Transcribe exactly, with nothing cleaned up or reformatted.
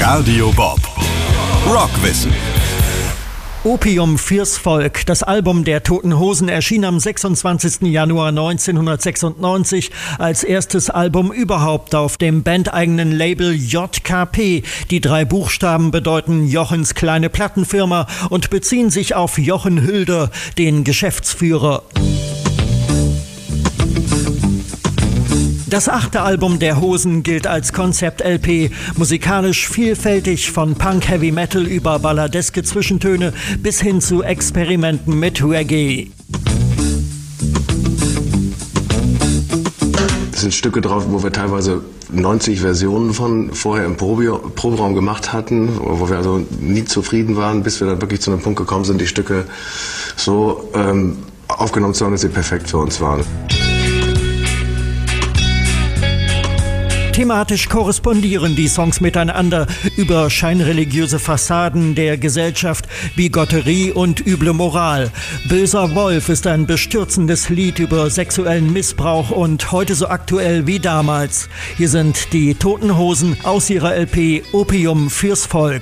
Radio Bob. Rockwissen. Opium fürs Volk. Das Album der Toten Hosen erschien am sechsundzwanzigsten Januar neunzehnhundertsechsundneunzig als erstes Album überhaupt auf dem bandeigenen Label J K P. Die drei Buchstaben bedeuten Jochens kleine Plattenfirma und beziehen sich auf Jochen Hülder, den Geschäftsführer. Das achte Album der Hosen gilt als Konzept-L P, musikalisch vielfältig von Punk, Heavy Metal über balladeske Zwischentöne bis hin zu Experimenten mit Reggae. Es sind Stücke drauf, wo wir teilweise neunzig Versionen von vorher im Probe Proberaum gemacht hatten, wo wir also nie zufrieden waren, bis wir dann wirklich zu einem Punkt gekommen sind, die Stücke so ähm, aufgenommen zu haben, dass sie perfekt für uns waren. Thematisch korrespondieren die Songs miteinander über scheinreligiöse Fassaden der Gesellschaft, Bigotterie und üble Moral. Böser Wolf ist ein bestürzendes Lied über sexuellen Missbrauch und heute so aktuell wie damals. Hier sind die Toten Hosen aus ihrer L P Opium fürs Volk.